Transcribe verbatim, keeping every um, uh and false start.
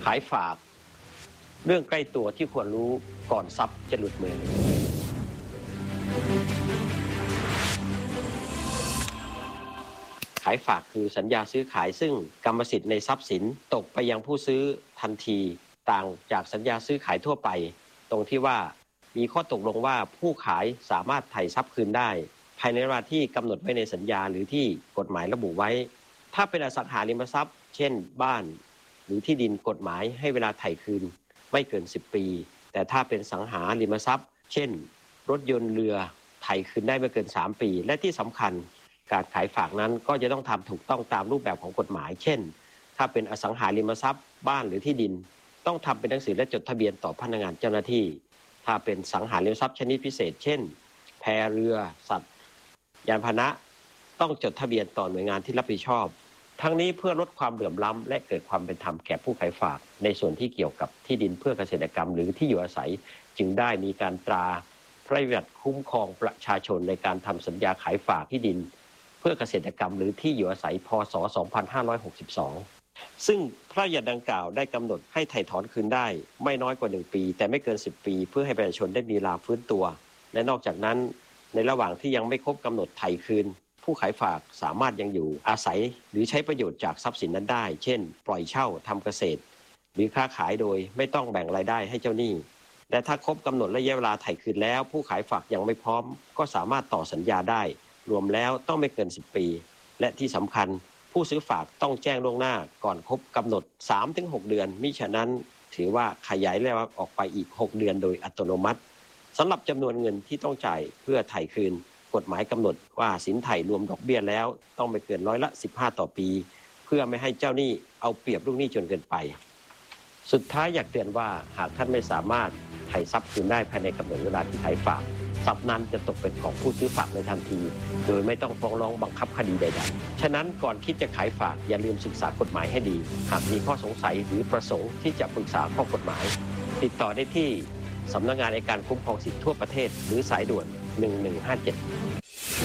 ขายฝากเรื่องใกล้ตัวที่ควรรู้ก่อนทรัพย์จะหลุดมือขายฝากคือสัญญาซื้อขายซึ่งกรรมสิทธิ์ในทรัพย์สินตกไปยังผู้ซื้อทันทีต่างจากสัญญาซื้อขายทั่วไปตรงที่ว่ามีข้อตกลงว่าผู้ขายสามารถไถ่ทรัพย์คืนได้ภายในเวลาที่กำหนดไว้ในสัญญาหรือที่กฎหมายระบุไว้ถ้าเป็นอสังหาริมทรัพย์เช่นบ้านหรือที่ดินกฎหมายให้เวลาไถ่คืนไม่เกินสิบปีแต่ถ้าเป็นสังหาริมทรัพย์เช่นรถยนต์เรือไถ่คืนได้ไม่เกินสามปีและที่สำคัญการขายฝากนั้นก็จะต้องทำถูกต้องตามรูปแบบของกฎหมายเช่นถ้าเป็นอสังหาริมทรัพย์บ้านหรือที่ดินต้องทำเป็นหนังสือและจดทะเบียนต่อพนักงานเจ้าหน้าที่ถ้าเป็นสังหาริมทรัพย์ชนิดพิเศษเช่นแพเรือสัตว์ยานพาหนะต้องจดทะเบียนต่อหน่วยงานที่รับผิดชอบทั้งนี้เพื่อลดความเหลื่อมล้ำและเกิดความเป็นธรรมแก่ผู้ขายฝากในส่วนที่เกี่ยวกับที่ดินเพื่อเกษตรกรรมหรือที่อยู่อาศัยจึงได้มีการตราพระราชบัญญัติคุ้มครองประชาชนในการทำสัญญาขายฝากที่ดินเพื่อเกษตรกรรมหรือที่อยู่อาศัยพ.ศ. สองพันห้าร้อยหกสิบสองซึ่งพระราชบัญญัติดังกล่าวได้กำหนดให้ไถ่ถอนคืนได้ไม่น้อยกว่าหนึ่งปีแต่ไม่เกินสิบปีเพื่อให้ประชาชนได้มีเวลาฟื้นตัวและนอกจากนั้นในระหว่างที่ยังไม่ครบกำหนดไถ่คืนผู้ขายฝากสามารถยังอยู่อาศัยหรือใช้ประโยชน์จากทรัพย์สินนั้นได้เช่นปล่อยเช่าทำเกษตรหรือค้าขายโดยไม่ต้องแบ่งรายได้ให้เจ้าหนี้และถ้าครบกำหนดระยะเวลาไถ่คืนแล้วผู้ขายฝากยังไม่พร้อมก็สามารถต่อสัญญาได้รวมแล้วต้องไม่เกินสิบปีและที่สำคัญผู้ซื้อฝากต้องแจ้งล่วงหน้าก่อนครบกำหนด สามถึงหก เดือนมิฉะนั้นถือว่าขยายระยะเวลาออกไปอีกหกเดือนโดยอัตโนมัติสำหรับจำนวนเงินที่ต้องจ่ายเพื่อไถ่คืนกฎหมายกำหนดว่าสินไถ่รวมดอกเบี้ยแล้วต้องไม่เกินร้อยละสิบห้าต่อปีเพื่อไม่ให้เจ้าหนี้เอาเปรียบลูกหนี้จนเกินไปสุดท้ายอยากเตือนว่าหากท่านไม่สามารถไถ่ทรัพย์คืนได้ภายในกำหนดเวลาที่ขายฝากทรัพย์นั้นจะตกเป็นของผู้ซื้อฝากในทันทีโดยไม่ต้องฟ้องร้องบังคับคดีใดๆฉะนั้นก่อนคิดจะขายฝากอย่าลืมศึกษากฎหมายให้ดีหากมีข้อสงสัยหรือประสงค์ที่จะปรึกษาข้อกฎหมายติดต่อได้ที่สำนักงานอัยการคุ้มครองสิทธิทั่วประเทศหรือสายด่วนหนึ่งหนึ่งห้าเจ็ด